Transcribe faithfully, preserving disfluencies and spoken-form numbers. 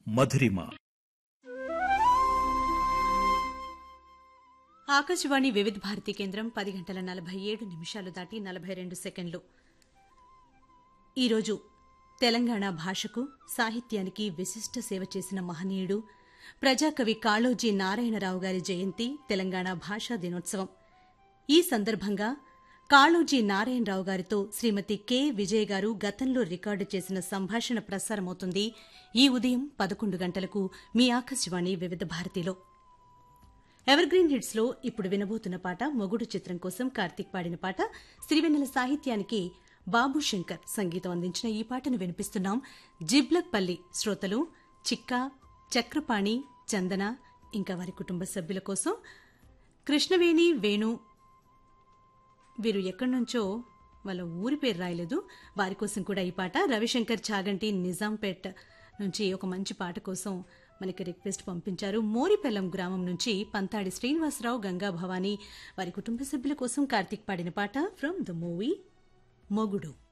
మధురిమ. ఆకాశవాణి వివిధ భారతి కేంద్రం పది గంటల నలభై ఏడు నిమిషాలు దాటి నలభై రెండు సెకండ్లు. ఈరోజు తెలంగాణ భాషకు సాహిత్యానికి విశిష్ట సేవ చేసిన మహనీయుడు ప్రజాకవి కాళోజీ నారాయణరావు గారి జయంతి, తెలంగాణ భాషా దినోత్సవం. ఈ సందర్భంగా కాళోజీ నారాయణరావు గారితో శ్రీమతి కె విజయ్ గారు గతంలో రికార్డు చేసిన సంభాషణ ప్రసారమవుతుంది ఈ ఉదయం పదకొండు గంటలకు మీ ఆకాశవాణి వివిధ భారతిలో. ఎవర్గ్రీన్ హిట్స్ లో ఇప్పుడు వినబోతున్న పాట మొగుడు చిత్రం కోసం కార్తీక్ పాడిన పాట. సిరివెన్నెల సాహిత్యానికి బాబు శంకర్ సంగీతం అందించిన ఈ పాటను వినిపిస్తున్నాం. జిబ్లక్పల్లి శ్రోతలు చిక్క, చక్రపాణి, చందన ఇంకా వారి కుటుంబ సభ్యుల కోసం. కృష్ణవేణి, వేణు వీరు ఎక్కడి నుంచో వాళ్ళ ఊరి పేరు రాయలేదు, వారి కోసం కూడా ఈ పాట. రవిశంకర్ చాగంటి నిజాంపేట్ నుంచి ఒక మంచి పాట కోసం మనకి రిక్వెస్ట్ పంపించారు. మోరిపెల్లం గ్రామం నుంచి పంతాడి శ్రీనివాసరావు, గంగా భవానీ వారి కుటుంబ సభ్యుల కోసం కార్తీక్ పాడిన పాట ఫ్రమ్ ద మూవీ మొగుడు.